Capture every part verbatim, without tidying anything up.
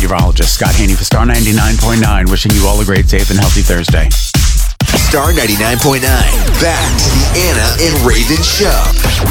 urologist. Scott Haney for Star ninety-nine point nine, wishing you all a great, safe, and healthy Thursday. Star ninety-nine point nine. Back to the Anna and Raven Show.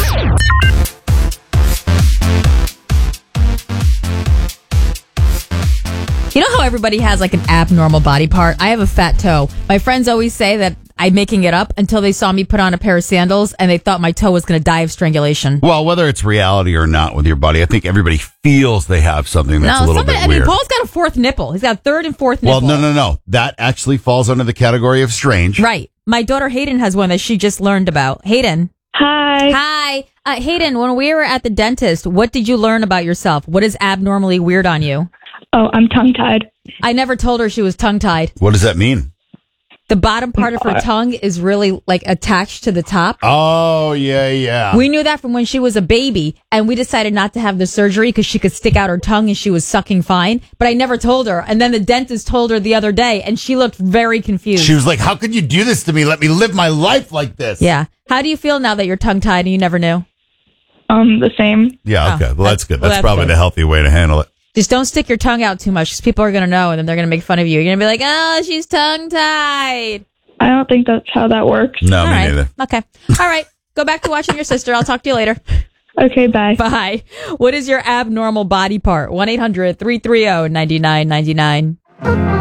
You know how everybody has like an abnormal body part? I have a fat toe. My friends always say that I'm making it up until they saw me put on a pair of sandals and they thought my toe was going to die of strangulation. Well, whether it's reality or not with your body, I think everybody feels they have something that's no, a little somebody, bit I mean, weird. Paul's got a fourth nipple. He's got a third and fourth nipple. Well, no, no, no. That actually falls under the category of strange. Right. My daughter Hayden has one that she just learned about. Hayden. Hi. Hi. Uh, Hayden, when we were at the dentist, what did you learn about yourself? What is abnormally weird on you? Oh, I'm tongue-tied. I never told her she was tongue-tied. What does that mean? The bottom part of her tongue is really like attached to the top. Oh, yeah, yeah. We knew that from when she was a baby, and we decided not to have the surgery because she could stick out her tongue and she was sucking fine. But I never told her. And then the dentist told her the other day, and she looked very confused. She was like, how could you do this to me? Let me live my life like this. Yeah. How do you feel now that you're tongue-tied and you never knew? Um, the same. Yeah, okay. Oh, well, that's good. well, That's, that's probably good. the healthy way to handle it. Just don't stick your tongue out too much because people are going to know, and then they're going to make fun of you. You're going to be like, oh, she's tongue-tied. I don't think that's how that works. No, All me right. neither. Okay. All right. Go back to watching your sister. I'll talk to you later. Okay, bye. Bye. What is your abnormal body part? one eight hundred three three zero nine nine nine nine.